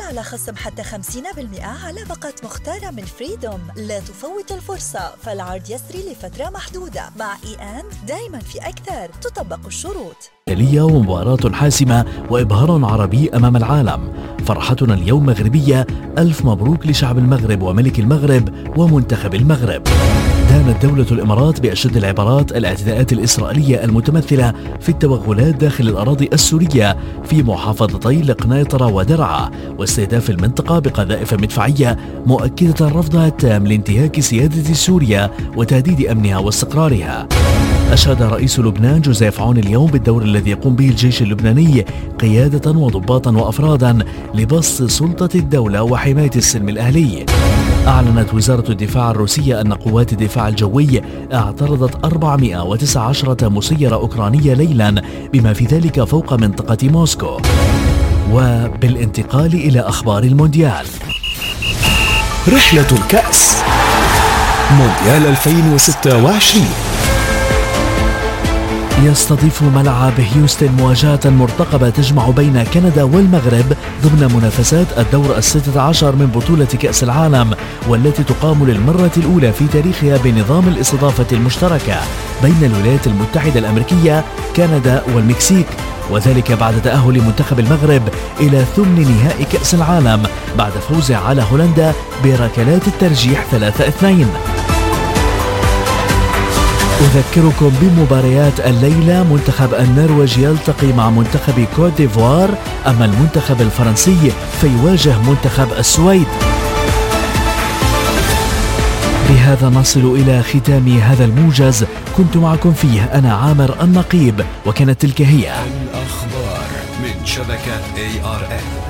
على خصم حتى 50% على باقة مختارة من فريدوم. لا تفوت الفرصة، فالعرض يسري لفترة محدودة. مع دايما في أكثر، تطبق الشروط. ومباراة حاسمة وإبهار عربي أمام العالم. فرحتنا اليوم مغربية. ألف مبروك لشعب المغرب وملك المغرب ومنتخب المغرب. دانت دولة الإمارات بأشد العبارات الاعتداءات الإسرائيلية المتمثلة في التوغلات داخل الأراضي السورية في محافظتي القنيطرة ودرعا واستهداف المنطقة بقذائف مدفعية، مؤكدة رفضها التام لانتهاك سيادة سوريا وتهديد أمنها واستقرارها. أشاد رئيس لبنان جوزيف عون اليوم بالدور الذي يقوم به الجيش اللبناني قيادة وضباطا وأفرادا لبسط سلطة الدولة وحماية السلم الأهلي. أعلنت وزارة الدفاع الروسية أن قوات الدفاع الجوي اعترضت 419 مسيرة أوكرانية ليلا، بما في ذلك فوق منطقة موسكو. وبالانتقال إلى أخبار المونديال. رحلة الكأس مونديال 2026. يستضيف ملعب هيوستن مواجهة مرتقبة تجمع بين كندا والمغرب ضمن منافسات الدور 16 من بطولة كأس العالم، والتي تقام للمرة الأولى في تاريخها بنظام الاستضافة المشتركة بين الولايات المتحدة الأمريكية، كندا والمكسيك، وذلك بعد تأهل منتخب المغرب إلى ثمن نهائي كأس العالم بعد فوزه على هولندا بركلات الترجيح 3-2. أذكركم بمباريات الليلة. منتخب النرويج يلتقي مع منتخب كوت ديفوار، أما المنتخب الفرنسي فيواجه منتخب السويد. بهذا نصل إلى ختام هذا الموجز، كنت معكم فيه أنا عامر النقيب، وكانت تلك هي الأخبار من شبكة ARN.